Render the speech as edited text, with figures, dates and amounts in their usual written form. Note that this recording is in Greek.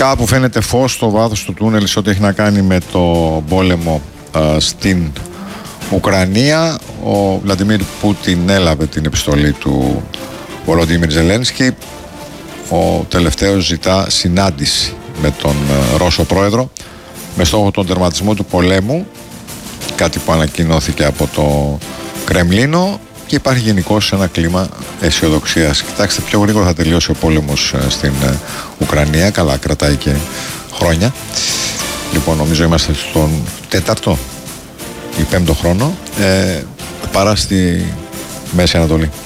Κάπου φαίνεται φως στο βάθος του τούνελ σε ό,τι έχει να κάνει με το πόλεμο στην Ουκρανία. Ο Βλαντιμίρ Πούτιν έλαβε την επιστολή του Βολοντίμιρ Ζελένσκι. Ο τελευταίος ζητά συνάντηση με τον Ρώσο πρόεδρο με στόχο τον τερματισμό του πολέμου, κάτι που ανακοινώθηκε από το Κρεμλίνο, και υπάρχει γενικώς ένα κλίμα αισιοδοξίας. Κοιτάξτε, πιο γρήγορα θα τελειώσει ο πόλεμος στην Ουκρανία. Καλά, κρατάει και χρόνια. Λοιπόν, νομίζω είμαστε στον 4ο ή 5ο χρόνο, παρά στη Μέση Ανατολή.